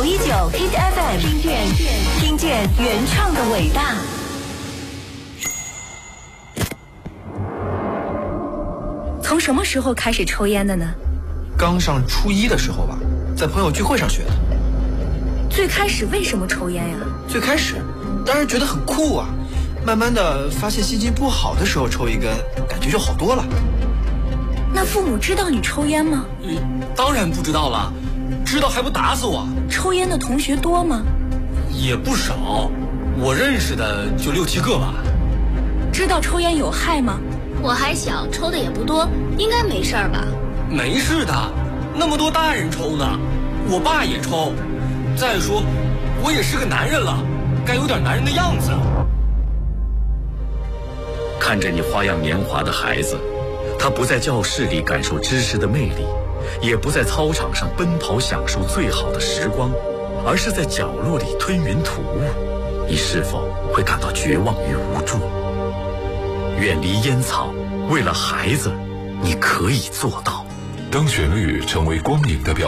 Hit FM， 听见原创的伟大。从什么时候开始抽烟的呢？ 刚上初一的时候吧，在朋友聚会上学的。 最开始为什么抽烟呀？ 最开始当然觉得很酷啊，慢慢的发现心情不好的时候抽一根，感觉就好多了。 那父母知道你抽烟吗？ 当然不知道了，知道还不打死我。 抽烟的同学多吗？ 也不少，我认识的就6、7个吧。 知道抽烟有害吗？ 我还小，抽的也不多，应该没事儿吧？ 没事的，那么多大人抽呢，我爸也抽。再说，我也是个男人了，该有点男人的样子。 看着你花样年华的孩子，他不在教室里感受知识的魅力，也不在操场上奔跑享受最好的时光，而是在角落里吞云吐雾，你是否会感到绝望与无助？远离烟草，为了孩子，你可以做到。 当旋律成为光影的表